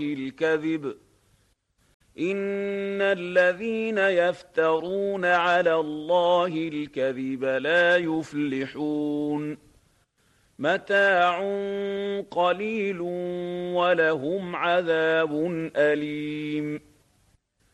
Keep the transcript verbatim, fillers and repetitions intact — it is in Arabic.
الكذب إن الذين يفترون على الله الكذب لا يفلحون متاع قليل ولهم عذاب أليم